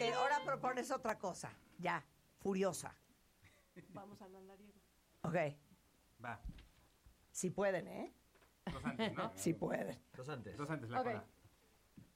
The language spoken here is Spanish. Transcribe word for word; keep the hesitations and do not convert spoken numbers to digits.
ver, ahora propones otra cosa. Ya, furiosa. Vamos al andariego. Ok. Va. Si pueden, ¿eh? Dos antes, ¿no? Si pueden. Dos antes. Dos antes, la Ok. cola.